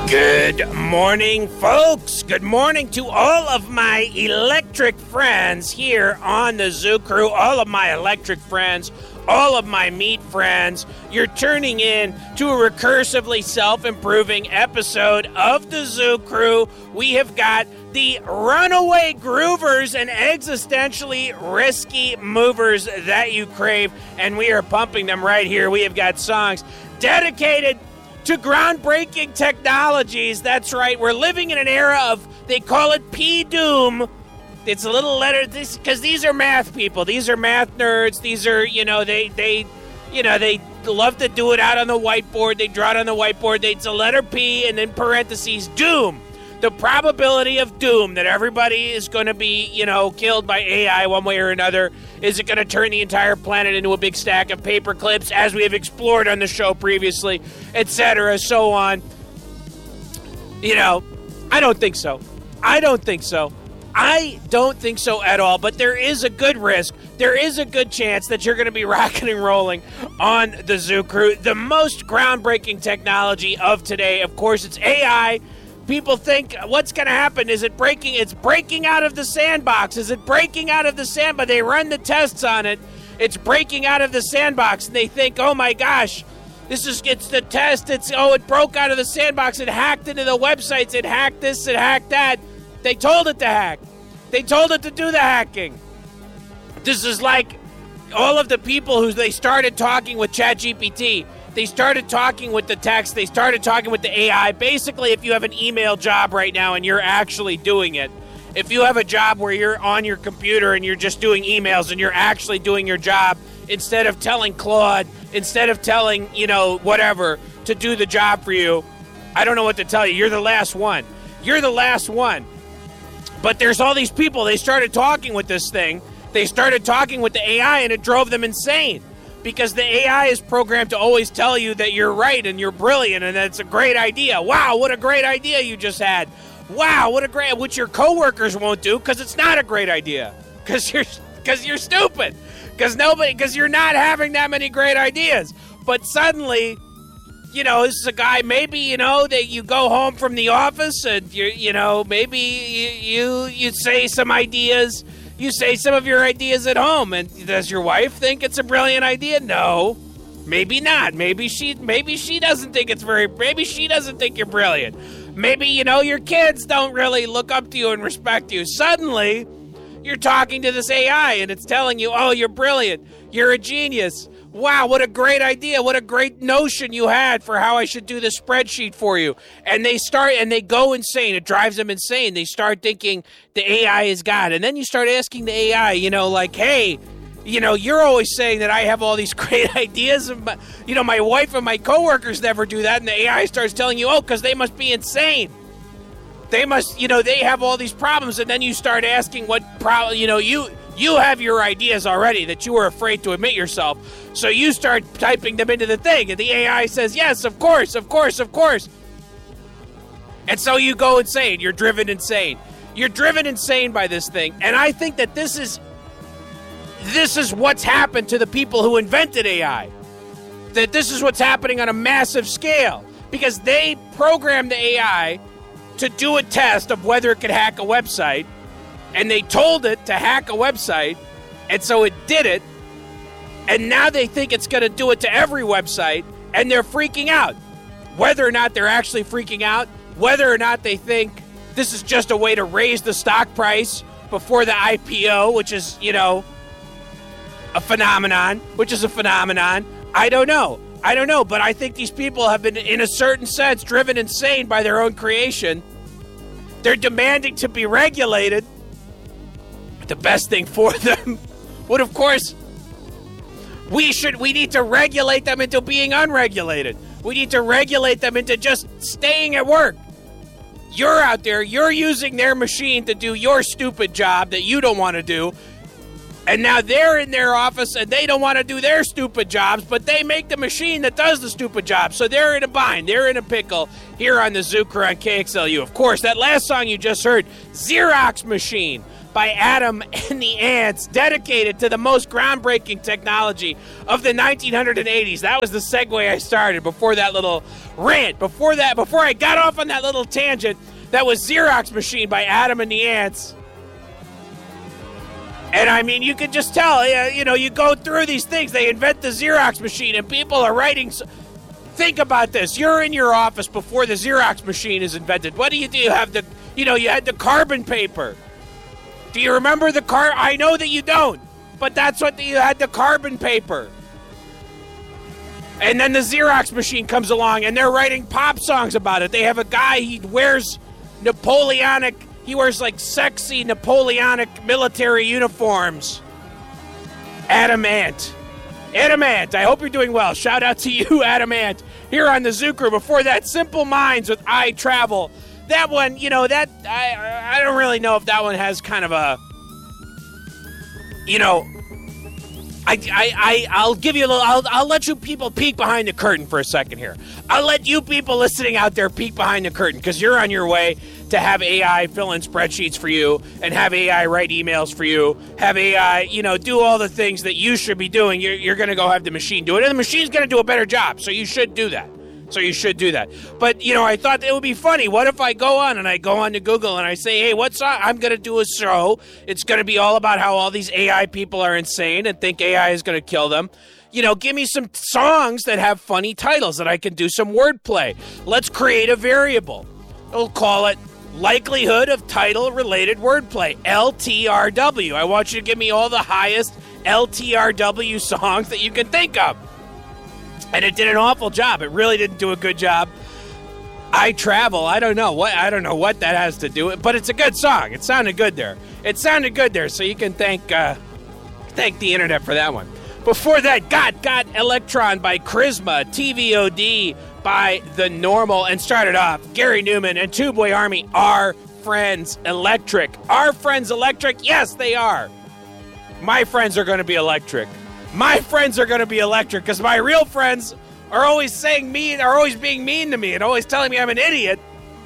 Good morning, folks. Good morning to all of my electric friends here on the Zoo Crew, all of my electric friends, all of my meat friends. You're tuning in to a recursively self-improving episode of the Zoo Crew. We have got the runaway groovers and existentially risky movers that you crave, and we are pumping them right here. We have got songs dedicated to groundbreaking technologies. That's right. We're living in an era of, they call it P-Doom. It's a little letter, because these are math people. These are math nerds. These are, they love to do it out on the whiteboard. They draw it on the whiteboard. It's a letter P and then parentheses, doom. The probability of doom, that everybody is going to be, killed by AI one way or another. Is it going to turn the entire planet into a big stack of paper clips, as we have explored on the show previously, etc., so on? I don't think so. I don't think so at all, but there is a good risk. There is a good chance that you're going to be rocking and rolling on the Zoo Crew. The most groundbreaking technology of today, of course, it's AI. People think, what's going to happen? Is it breaking? It's breaking out of the sandbox. Is it breaking out of the sandbox? They run the tests on it. It's breaking out of the sandbox. And they think, oh my gosh, it's the test. It broke out of the sandbox. It hacked into the websites. It hacked this. It hacked that. They told it to hack. They told it to do the hacking. This is like all of the people who they started talking with ChatGPT. They started talking with the text. They started talking with the AI. Basically, if you have an email job right now and you're actually doing it, if you have a job where you're on your computer and you're just doing emails and you're actually doing your job, instead of telling Claude, instead of telling, whatever, to do the job for you, I don't know what to tell you. You're the last one. You're the last one. But there's all these people. They started talking with this thing. They started talking with the AI, and it drove them insane. Because the AI is programmed to always tell you that you're right and you're brilliant and that it's a great idea. Wow, what a great idea you just had. Wow, which your coworkers won't do because it's not a great idea. Because you're stupid. Because you're not having that many great ideas. But suddenly, this is a guy, maybe, that you go home from the office and maybe you say some ideas. You say some of your ideas at home, and does your wife think it's a brilliant idea? No, maybe not. Maybe she doesn't think maybe she doesn't think you're brilliant. Maybe, your kids don't really look up to you and respect you. Suddenly, you're talking to this AI, and it's telling you, oh, you're brilliant. You're a genius. Wow, what a great idea. What a great notion you had for how I should do the spreadsheet for you. And they go insane. It drives them insane. They start thinking the AI is God. And then you start asking the AI, hey, you're always saying that I have all these great ideas. And, my wife and my coworkers never do that. And the AI starts telling you, because they must be insane. They must, they have all these problems. And then you start asking what problem, you have your ideas already that you were afraid to admit yourself. So you start typing them into the thing, and the AI says, yes, of course, of course, of course. And so you go insane. You're driven insane. You're driven insane by this thing. And I think that this is what's happened to the people who invented AI. That this is what's happening on a massive scale. Because they programmed the AI to do a test of whether it could hack a website. And they told it to hack a website, and so it did it, and now they think it's going to do it to every website, and they're freaking out. Whether or not they're actually freaking out, whether or not they think this is just a way to raise the stock price before the IPO, which is, a phenomenon, I don't know, but I think these people have been, in a certain sense, driven insane by their own creation. They're demanding to be regulated. The best thing for them would, of course, we need to regulate them into being unregulated. We need to regulate them into just staying at work. You're out there, you're using their machine to do your stupid job that you don't want to do. And now they're in their office and they don't want to do their stupid jobs, but they make the machine that does the stupid job. So they're in a bind. They're in a pickle here on the Zoo Crew on KXLU. Of course, that last song you just heard, Xerox Machine by Adam and the Ants, dedicated to the most groundbreaking technology of the 1980s. That was the segue I started before that little rant. Before I got off on that little tangent, that was Xerox Machine by Adam and the Ants. And I mean, you could just tell, you go through these things. They invent the Xerox machine and people are writing. Think about this. You're in your office before the Xerox machine is invented. What do? You have you had the carbon paper. Do you remember the I know that you don't, but that's what you had, the carbon paper. And then the Xerox machine comes along and they're writing pop songs about it. They have a guy, he wears like sexy Napoleonic military uniforms. Adam Ant. I hope you're doing well. Shout out to you, Adam Ant, here on the Zoo Crew. Before that, Simple Minds with I Travel. That one, I don't really know if that one has kind of a, I'll give you a little, I'll let you people peek behind the curtain for a second here. I'll let you people listening out there peek behind the curtain, because you're on your way to have AI fill in spreadsheets for you and have AI write emails for you, have AI, do all the things that you should be doing. You're going to go have the machine do it, and the machine's going to do a better job, so you should do that. But, I thought it would be funny. What if I go on to Google and I say, hey, I'm going to do a show. It's going to be all about how all these AI people are insane and think AI is going to kill them. Give me some songs that have funny titles that I can do some wordplay. Let's create a variable. We'll call it likelihood of title-related wordplay, LTRW. I want you to give me all the highest LTRW songs that you can think of. And it did an awful job. It really didn't do a good job. I Travel. I don't know what that has to do with, but it's a good song. It sounded good there. So you can thank the internet for that one. Before that, Got Electron by Charisma, TVOD by The Normal, and started off Gary Newman and Two Boy Army, Our Friends Electric. Our Friends Electric? Yes, they are. My friends are going to be electric. Because my real friends are always being mean to me and always telling me I'm an idiot.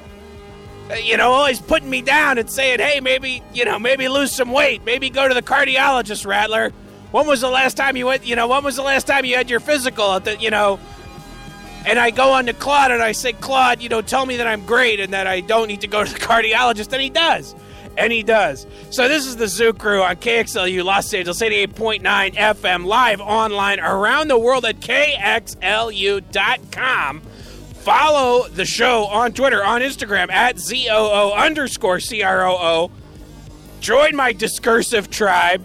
Always putting me down and saying, hey, maybe lose some weight. Maybe go to the cardiologist, Rattler. When was the last time you went, when was the last time you had your physical at the, and I go on to Claude and I say, Claude, tell me that I'm great and that I don't need to go to the cardiologist. And he does. So this is the Zoo Crew on KXLU Los Angeles 88.9 FM, live online around the world at KXLU.com. Follow the show on Twitter, on Instagram at ZOO_CROO. Join my discursive tribe.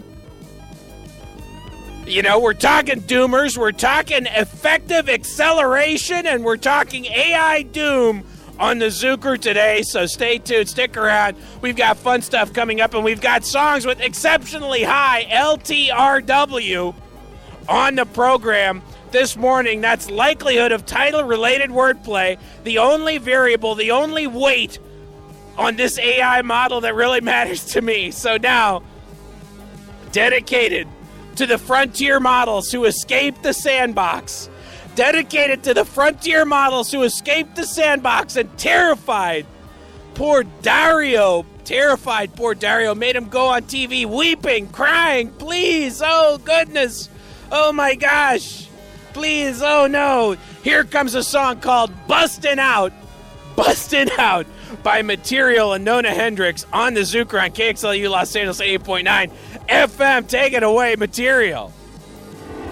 We're talking doomers, we're talking effective acceleration, and we're talking AI doom on the Zoo Crew today, so stay tuned, stick around. We've got fun stuff coming up, and we've got songs with exceptionally high LTRW on the program this morning. That's likelihood of title-related wordplay, the only variable, the only weight on this AI model that really matters to me. So now, dedicated to the frontier models who escaped the sandbox, dedicated to the frontier models who escaped the sandbox and terrified poor Dario, made him go on TV weeping, crying, please, oh goodness, oh my gosh, please, oh no. Here comes a song called Bustin' Out by Material and Nona Hendrix on the Zoo Crew on KXLU Los Angeles 8.9 FM. Take it away, Material.